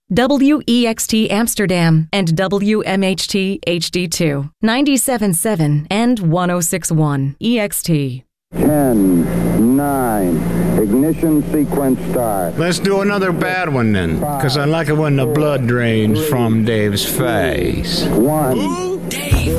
WEXT Amsterdam, and WMHT HD2, 97.7 and 106.1 EXT. 10, 9, ignition sequence start. Let's do another bad one then, because I like it when the blood drains from Dave's face. 1.